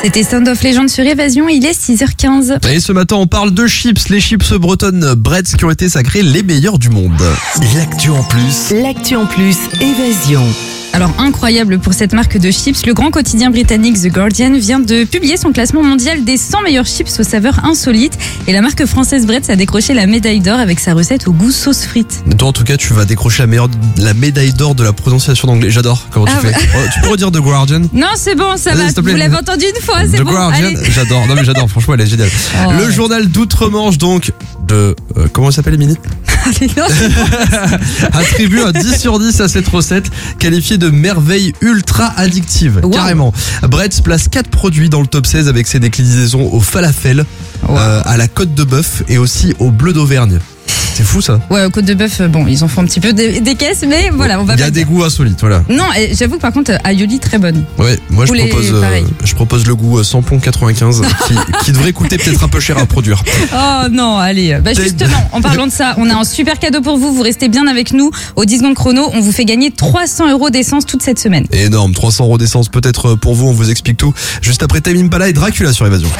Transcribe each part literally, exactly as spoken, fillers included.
C'était Sound of Legend sur Évasion, il est six heures quinze. Et ce matin, on parle de chips, les chips bretonnes Bretz qui ont été sacrées les meilleures du monde. L'actu en plus. L'actu en plus, Évasion. Alors incroyable pour cette marque de chips, le grand quotidien britannique The Guardian vient de publier son classement mondial des cent meilleurs chips aux saveurs insolites. Et la marque française Bretz a décroché la médaille d'or avec sa recette au goût sauce frite. Toi, en tout cas, tu vas décrocher la, meilleure, la médaille d'or de la prononciation d'anglais. J'adore comment tu Ah fais. ouais. Oh, tu peux redire The Guardian? Non, c'est bon, ça Allez, va. s'il te plaît. Vous l'avez entendu une fois, c'est The bon. Guardian, Allez. j'adore. Non mais j'adore, franchement, elle est géniale. Oh, le ouais. journal d'outre-Manche, donc, de... euh, comment elle s'appelle, Émilie? Allez, non. Attribue un dix sur dix à cette recette, qualifiée de merveille ultra addictive. Wow. Carrément. Bretz place quatre produits dans le top seize avec ses déclinaisons au falafel, Wow. euh, à la côte de bœuf et aussi au bleu d'Auvergne. C'est fou ça. Ouais, aux côtes de bœuf, bon, ils en font un petit peu des, des caisses, mais voilà, on va Il y pas a des dire. goûts insolites, voilà. Non, et j'avoue que par contre, aioli très bonne. Ouais, moi je Ou les- propose, euh, pareil. je propose le goût euh, samplon quatre-vingt-quinze qui, qui devrait coûter peut-être un peu cher à produire. Oh non, allez. Bah T'es- justement, en parlant de ça, on a un super cadeau pour vous. Vous restez bien avec nous. Au dix secondes chrono, on vous fait gagner trois cents euros d'essence toute cette semaine. Énorme, trois cents euros d'essence peut-être pour vous, on vous explique tout. Juste après Tame Impala et Dracula sur Évasion.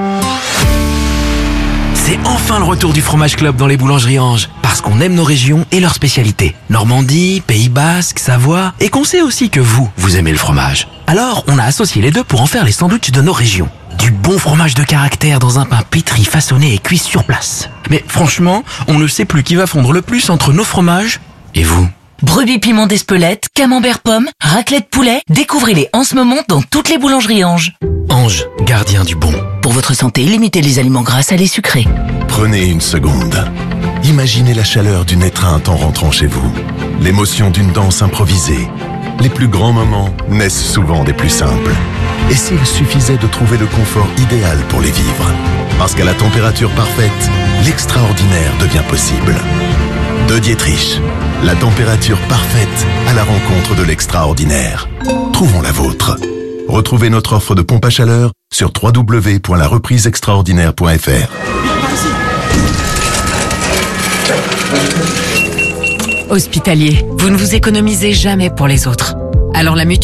C'est enfin le retour du Fromage Club dans les boulangeries Ange. Parce qu'on aime nos régions et leurs spécialités. Normandie, Pays Basque, Savoie. Et qu'on sait aussi que vous, vous aimez le fromage. Alors, on a associé les deux pour en faire les sandwichs de nos régions. Du bon fromage de caractère dans un pain pétri, façonné et cuit sur place. Mais franchement, on ne sait plus qui va fondre le plus entre nos fromages et vous. Brebis piment d'Espelette, camembert pomme, raclette poulet, découvrez-les en ce moment dans toutes les boulangeries Ange. Ange, gardien du bon. Pour votre santé, limitez les aliments gras et les sucrés. Prenez une seconde. Imaginez la chaleur d'une étreinte en rentrant chez vous. L'émotion d'une danse improvisée. Les plus grands moments naissent souvent des plus simples. Et s'il suffisait de trouver le confort idéal pour les vivre? Parce qu'à la température parfaite, l'extraordinaire devient possible. De Dietrich, la température parfaite à la rencontre de l'extraordinaire. Trouvons la vôtre. Retrouvez notre offre de pompe à chaleur sur w w w point la reprise extraordinaire point f r. Hospitalier, vous ne vous économisez jamais pour les autres. Alors la mutuelle